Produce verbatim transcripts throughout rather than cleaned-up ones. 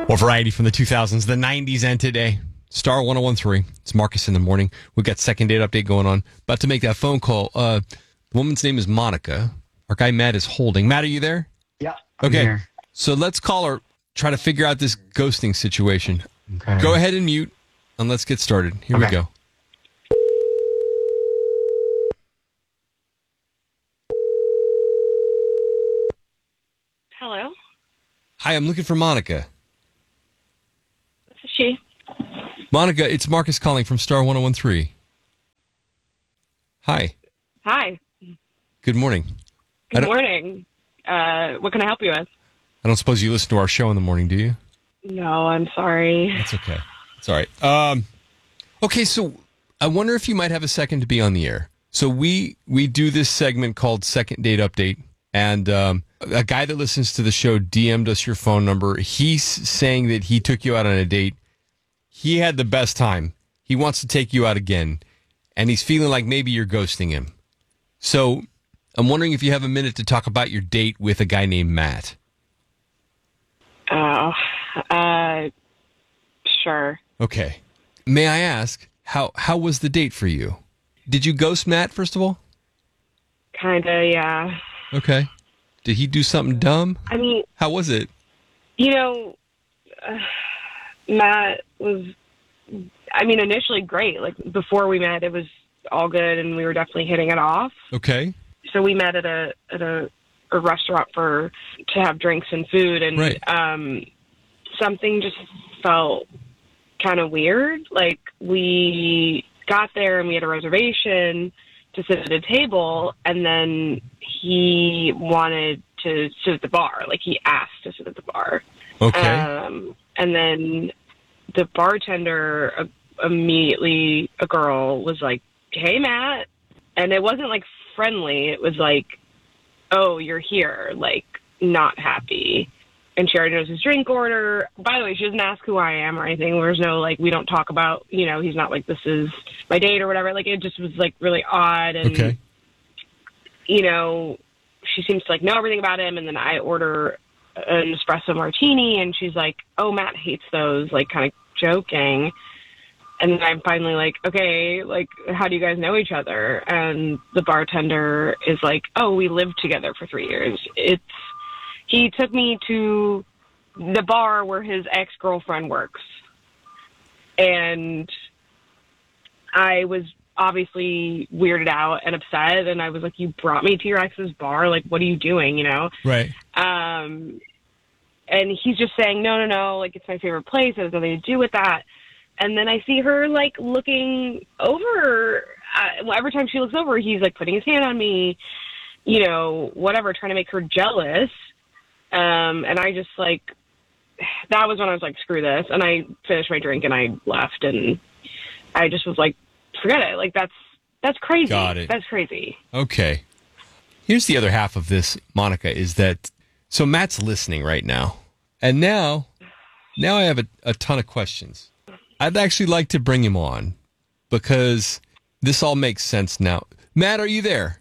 More variety from the two thousands, the nineties, and today. Star one oh one three. It's Marcus in the morning. We've got second date update going on. About to make that phone call. Uh, the woman's name is Monica. Our guy Matt is holding. Matt, are you there? Yeah. I'm okay. Here. So let's call her, try to figure out this ghosting situation. Okay. Go ahead and mute, and let's get started. Here okay. we go. Hello? Hi, I'm looking for Monica. This is she. Monica, it's Marcus calling from Star one oh one three. Hi. Hi. Good morning. Good morning. Uh, what can I help you with? I don't suppose you listen to our show in the morning, do you? No, I'm sorry. That's okay. It's all right. Um, okay, so I wonder if you might have a second to be on the air. So we we do this segment called Second Date Update, and um, a guy that listens to the show D M'd us your phone number. He's saying that he took you out on a date. He had the best time. He wants to take you out again, and he's feeling like maybe you're ghosting him. So I'm wondering if you have a minute to talk about your date with a guy named Matt. Oh, uh, sure. Okay. May I ask, how how was the date for you? Did you ghost Matt, first of all? Kinda, yeah. Okay. Did he do something dumb? I mean... How was it? You know, uh, Matt was, I mean, initially great. Like, before we met, it was all good, and we were definitely hitting it off. Okay. So we met at a at a, a restaurant for to have drinks and food, and right. um, something just felt kind of weird. Like, we got there, and we had a reservation to sit at a table, and then he wanted to sit at the bar. Like, he asked to sit at the bar. Okay. Um, and then the bartender uh, immediately, a girl, was like, "Hey, Matt." And it wasn't, like, friendly. It was like, "Oh, you're here," like, not happy. And she already knows his drink order. By the way, she doesn't ask who I am or anything. There's no, like, we don't talk about, you know, he's not like, this is my date or whatever. Like, it just was, like, really odd. And, okay. you know, she seems to, like, know everything about him. And then I order an espresso martini, and she's like, "Oh, Matt hates those," like, kind of joking. And then I'm finally like, okay, like, how do you guys know each other? And the bartender is like, "Oh, we lived together for three years. It's, he took me to the bar where his ex-girlfriend works." And I was obviously weirded out and upset. And I was like, "You brought me to your ex's bar? Like, what are you doing?" You know? Right. Um, and he's just saying, no, no, no, like, it's my favorite place. It has nothing to do with that. And then I see her, like, looking over. Uh, well, every time she looks over, he's, like, putting his hand on me, you know, whatever, trying to make her jealous. Um, and I just, like, that was when I was like, screw this. And I finished my drink and I left. And I just was like, forget it. Like, that's that's crazy. Got it. That's crazy. Okay. Here's the other half of this, Monica, is that, so Matt's listening right now. And now, now I have a, a ton of questions. I'd actually like to bring him on because this all makes sense now. Matt, are you there?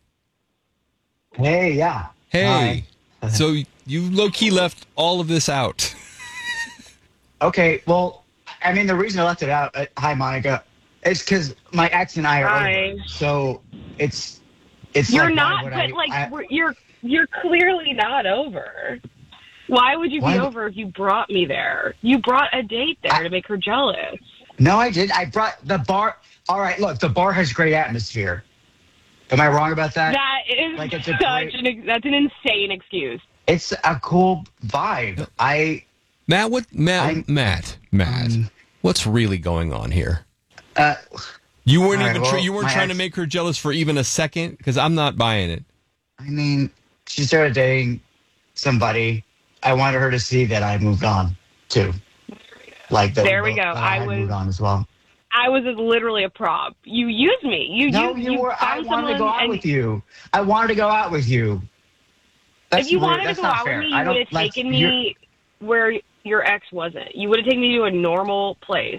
Hey, yeah. Hey. Hi. So you low-key left all of this out. Okay, well, I mean, the reason I left it out, uh, hi, Monica, is because my ex and I are Hi. over. So it's, it's You're like, not, why would but, I- like, I- we're, you're you're clearly not over. Why would you Why be would- over if you brought me there? You brought a date there I- to make her jealous. No, I did. I brought the bar. All right, look, the bar has great atmosphere. Am I wrong about that? That is Like, it's a such great- an ex- that's an insane excuse. It's a cool vibe. I, Matt, what, Matt, I'm- Matt, Matt, um, what's really going on here? uh, You weren't all right, even, well, tr- you weren't my trying to ex- make her jealous for even a second? Because I'm not buying it. I mean, she started dating somebody. I wanted her to see that I moved on too. Like that. There we go. that I had was- moved on as well. I was literally a prop. You used me. You No, you, you, were. I found wanted to go someone out and- with you. I wanted to go out with you. That's If you weird. wanted That's to go not out fair. with me, I you don't would have like. taken you're- me where your ex wasn't. You would have taken me to a normal place.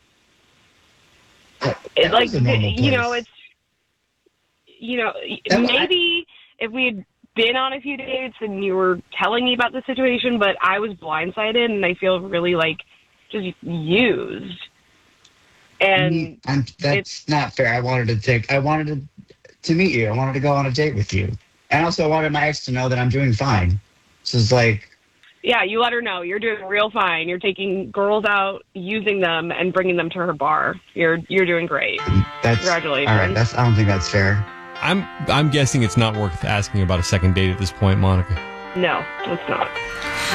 That It, like was a normal you know, place. it's you know That was- maybe if we had been on a few dates and you were telling me about the situation, but I was blindsided and I feel really like just used. And I'm, that's not fair. I wanted to take, I wanted to, to meet you. I wanted to go on a date with you. And also I wanted my ex to know that I'm doing fine. So it's like, yeah, you let her know you're doing real fine. You're taking girls out, using them, and bringing them to her bar. You're you're doing great. that's Congratulations. all right. That's, I don't think that's fair. I'm I'm guessing it's not worth asking about a second date at this point, Monica. No, it's not.